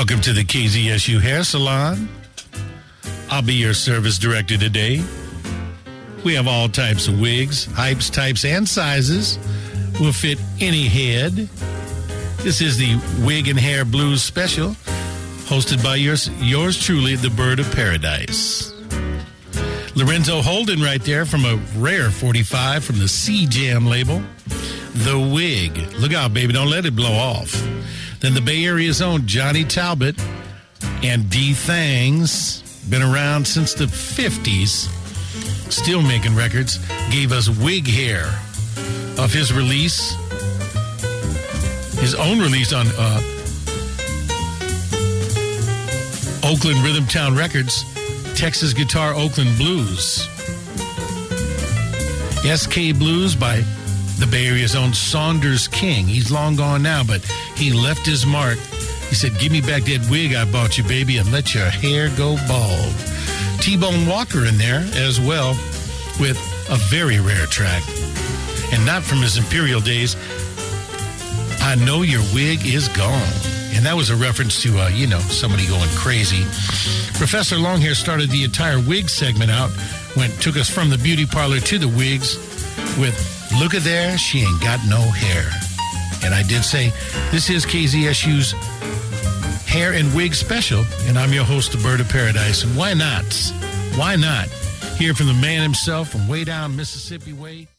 Welcome to the KZSU Hair Salon. I'll be your service director today. We have all types of wigs, heights, types, and sizes. Will fit any head. This is the Wig and Hair Blues Special, hosted by yours truly, the Bird of Paradise. Lorenzo Holden right there from a rare 45 from the C-Jam label. The Wig. Look out, baby. Don't let it blow off. Then the Bay Area's own Johnny Talbot and D. Thangs, been around since the 50s, still making records, gave us Wig Hair of his release, his own release on Oakland Rhythm Town Records, Texas Guitar Oakland Blues. SK Blues by the Bay Area's own Saunders King. He's long gone now, but he left his mark. He said, give me back that wig I bought you, baby, and let your hair go bald. T-Bone Walker in there as well with a very rare track. And not from his Imperial days, I Know Your Wig Is Gone. And that was a reference to, somebody going crazy. Professor Longhair started the entire wig segment out, took us from the beauty parlor to the wigs with Look at There, She Ain't Got No Hair. And I did say, this is KZSU's Hair and Wig Special, and I'm your host, the Bird of Paradise. And why not? Why not? Hear from the man himself from way down Mississippi way.